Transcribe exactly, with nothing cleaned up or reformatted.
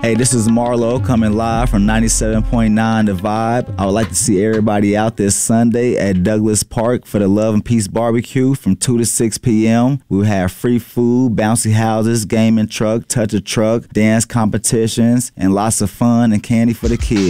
Hey, this is Marlo coming live from ninety-seven point nine The Vibe. I would like to see everybody out this Sunday at Douglas Park for the Love and Peace Barbecue from two to six p m We'll have free food, bouncy houses, gaming truck, touch a truck, dance competitions, and lots of fun and candy for the kids.